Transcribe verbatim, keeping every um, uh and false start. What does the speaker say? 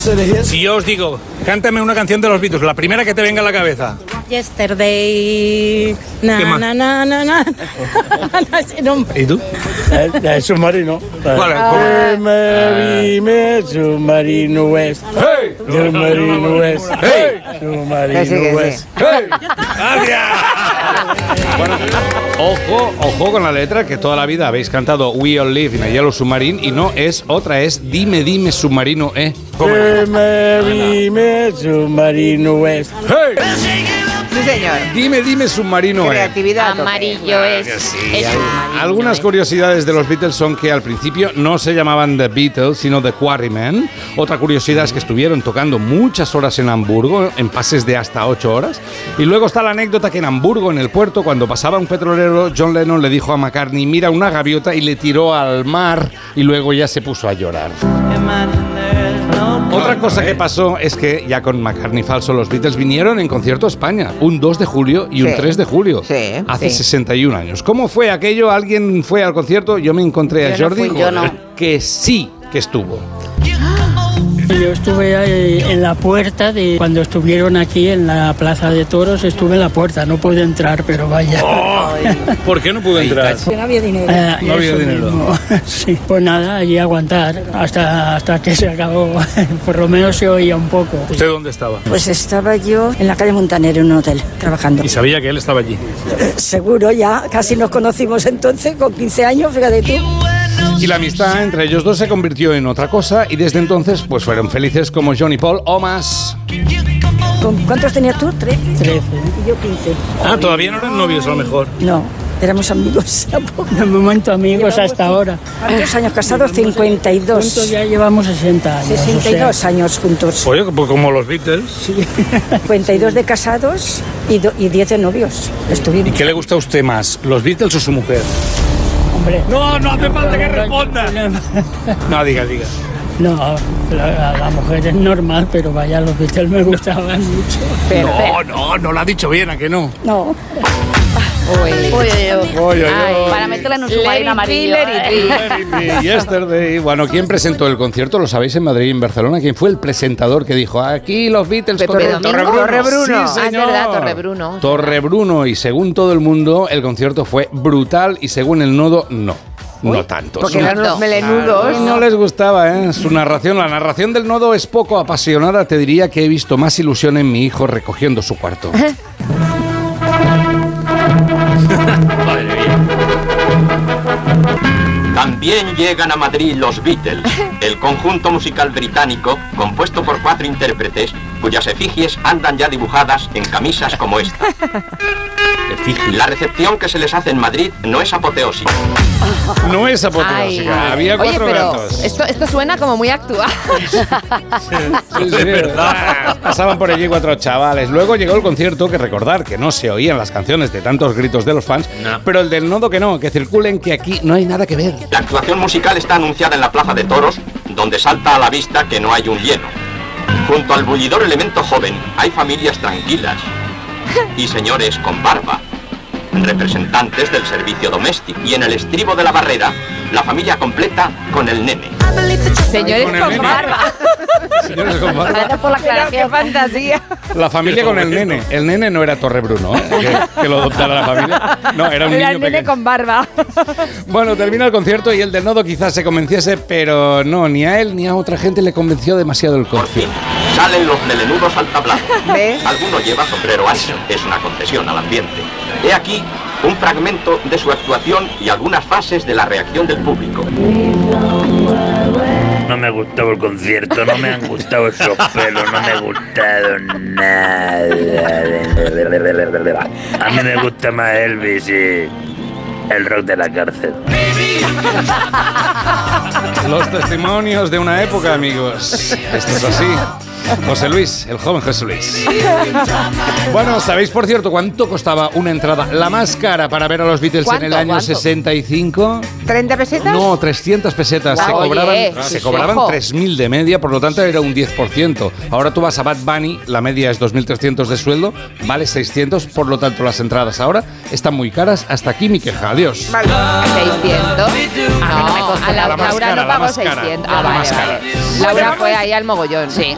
Si yo os digo, cántame una canción de los Beatles, la primera que te venga a la cabeza. Yesterday. Na, ¿Qué más? na, na, na, na. No, ¿Y tú? El, el submarino. ¿Cuál es? Ah, me submarino es. ¡Hey! Submarino es. ¡Hey! Submarino Que sí, que sí. es. ¡Hey! ¡Gracias! Bueno, ojo, ojo con la letra, que toda la vida habéis cantado We All Live in a Yellow Submarine y no es otra, es Dime, dime, submarino, eh. Dime, dime, submarino es. ¡Hey! Sí, señor. Dime, dime, submarino, eh. Creatividad. a tope. amarillo es. Que sí. es Al- amarillo, Algunas ¿eh? curiosidades de los Beatles son que al principio no se llamaban The Beatles, sino The Quarrymen. Otra curiosidad es que estuvieron tocando muchas horas en Hamburgo, en pases de hasta ocho horas. Y luego está la anécdota que en Hamburgo, en el puerto, cuando pasaba un petrolero, John Lennon le dijo a McCartney, mira una gaviota, y le tiró al mar, y luego ya se puso a llorar. Otra cosa que pasó es que, ya con McCartney falso, los Beatles vinieron en concierto a España, un dos de julio y un Sí. tres de julio, Sí, hace sí. sesenta y un años. ¿Cómo fue aquello? ¿Alguien fue al concierto? Yo me encontré a Yo no Jordi, fui, yo no. que sí que estuvo. Yo estuve ahí en la puerta de cuando estuvieron aquí en la Plaza de Toros, estuve en la puerta, no pude entrar, pero vaya. ¿Por qué no pude entrar? Que no había dinero. Eh, No había eso dinero. mismo. Sí, pues nada, allí aguantar hasta, hasta que se acabó. Por lo menos se oía un poco. ¿Usted dónde estaba? Pues estaba yo en la calle Montaner en un hotel trabajando. Y sabía que él estaba allí. Seguro ya, casi nos conocimos entonces, con quince años, fíjate tú. Y la amistad entre ellos dos se convirtió en otra cosa y desde entonces pues fueron felices como John y Paul o más. ¿Con- ¿Cuántos tenías tú? ¿Trece? Trece. Y yo quince. Ah, todavía no eran novios a lo mejor. No, éramos amigos. De momento amigos hasta ahora. ¿Cuántos años casados? cincuenta y dos. Juntos ya llevamos sesenta años. sesenta y dos años juntos. Oye, pues como los Beatles. cincuenta y dos de casados y, do- y diez de novios. ¿Y Estuvimos. qué le gusta a usted más, los Beatles o su mujer? Hombre. No, no hace falta que responda. No, diga, diga. No, la, la mujer es normal, pero vaya, los Beatles me gustaban mucho. No, no, no lo ha dicho bien, ¿a que no? No, Uy. Uy, uy, uy. Oye, Ay, oye. para meterla en un submarino amarillo. ¿eh? Yesterday. Bueno, ¿quién presentó el concierto? ¿Lo sabéis en Madrid y en Barcelona? ¿Quién fue el presentador que dijo aquí los Beatles Pepe con Domingo. Torrebruno. Sí, Ah, es señor. verdad, Torrebruno. Torrebruno. Y según todo el mundo, el concierto fue brutal y según el nodo, no. No tanto. Porque Su- eran unos melenudos. No les gustaba, ¿eh? Su narración, la narración del nodo es poco apasionada. Te diría que he visto más ilusión en mi hijo recogiendo su cuarto. También llegan a Madrid los Beatles, el conjunto musical británico compuesto por cuatro intérpretes cuyas efigies andan ya dibujadas en camisas como esta. La recepción que se les hace en Madrid no es apoteósica. No es Ay. apoteósica. Había Oye, cuatro pero gatos. esto, esto suena como muy actual. Sí, sí, verdad. Pasaban por allí cuatro chavales. Luego llegó el concierto, que recordar que no se oían las canciones de tantos gritos de los fans, pero el del nodo que no, que circulen, que aquí no hay nada que ver. La actuación musical está anunciada en la Plaza de Toros, donde salta a la vista que no hay un lleno. Junto al bullidor elemento joven hay familias tranquilas y señores con barba, representantes del servicio doméstico. Y en el estribo de la barrera, la familia completa con el nene. Señores Con el con nene. barba. Señores con barba. Gracias por la Pero qué aclaración. fantasía. La familia con el nene. El nene no era Torrebruno, ¿eh? que, que lo adoptara la familia. No, era un Era niño el nene pequeño. con barba. Bueno, termina el concierto y el del nodo quizás se convenciese, pero no, ni a él ni a otra gente le convenció demasiado el Por fin, concierto. salen los melenudos al tablado. ¿Ves? Alguno lleva sombrero ancho, es una concesión al ambiente. He aquí un fragmento de su actuación y algunas fases de la reacción del público. No me ha gustado el concierto, no me han gustado esos pelos, no me ha gustado nada. A mí me gusta más Elvis y el rock de la cárcel. Los testimonios de una época, amigos. Esto es así. José Luis, el joven José Luis. Bueno, ¿sabéis, por cierto, cuánto costaba una entrada, la más cara, para ver a los Beatles en el ¿Cuánto? año ¿Cuánto? sesenta y cinco? ¿treinta pesetas? No, trescientas pesetas. Se Oye, cobraban, sí, se sí, cobraban ojo. tres mil de media, por lo tanto era un diez por ciento. Ahora tú vas a Bad Bunny, la media es dos mil trescientos de sueldo, vale seiscientos, por lo tanto las entradas ahora están muy caras. Hasta aquí mi queja. Adiós. Vale. seiscientos. No, a la, La más Laura cara, no la pagó más cara. seiscientos. La Ah, vale, más cara. vale. Laura fue ahí al mogollón. Sí.